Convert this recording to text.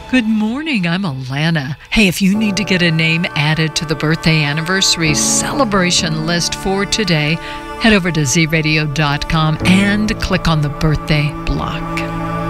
Good morning, I'm Alana. Hey, if you need to get a name added to the birthday anniversary celebration list for today, head over to zradio.com and click on the birthday block.